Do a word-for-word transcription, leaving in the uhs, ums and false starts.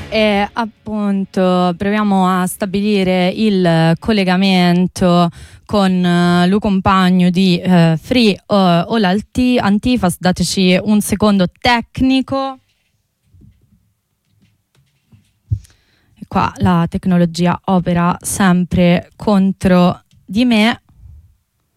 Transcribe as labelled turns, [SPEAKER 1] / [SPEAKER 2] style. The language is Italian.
[SPEAKER 1] E appunto proviamo a stabilire il collegamento con uh, Lu Compagno di uh, Free uh, All Alti- Antifas. Dateci un secondo tecnico. E qua la tecnologia opera sempre contro di me.